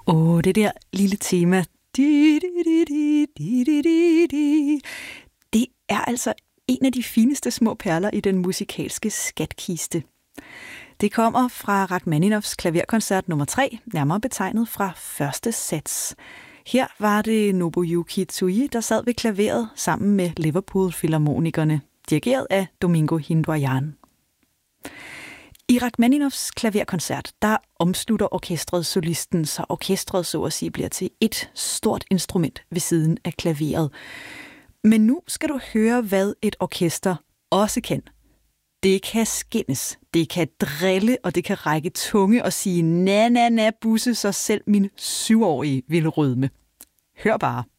Det der lille tema, det er altså en af de fineste små perler i den musikalske skatkiste. Det kommer fra Rachmaninovs klaverkoncert nummer 3, nærmere betegnet fra første sats. Her var det Nobuyuki Tsui, der sad ved klaveret sammen med Liverpool-filharmonikerne, dirigeret af Domingo Hindwayan. I Rachmaninovs klaverkoncert, der omslutter orkestret solisten, så orkestret så at sige bliver til et stort instrument ved siden af klaveret. Men nu skal du høre, hvad et orkester også kan. Det kan skændes, det kan drille, og det kan række tunge og sige na na na busse, så selv min 7-årige ville rødme. Hør bare.